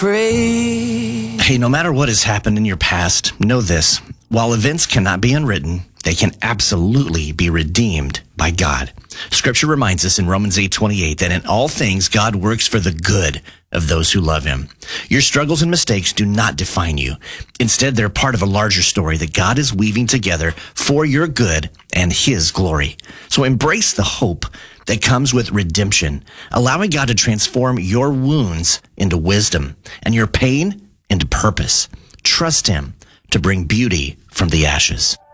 Breathe. Hey, no matter what has happened in your past, know this. While events cannot be unwritten, they can absolutely be redeemed by God. Scripture reminds us in Romans 8:28 that in all things God works for the good of those who love him. Your struggles and mistakes do not define you. Instead, they're part of a larger story that God is weaving together for your good and his glory. So embrace the hope that comes with redemption, allowing God to transform your wounds into wisdom and your pain into purpose. Trust him to bring beauty from the ashes.